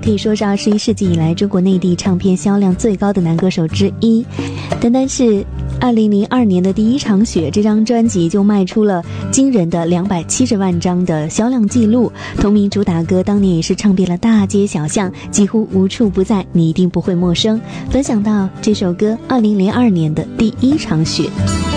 可以说是21世纪以来中国内地唱片销量最高的男歌手之一。单单是2002年的第一场雪这张专辑就卖出了惊人的270万张的销量记录，同名主打歌当年也是唱遍了大街小巷，几乎无处不在，你一定不会陌生。分享到这首歌2002年的第一场雪。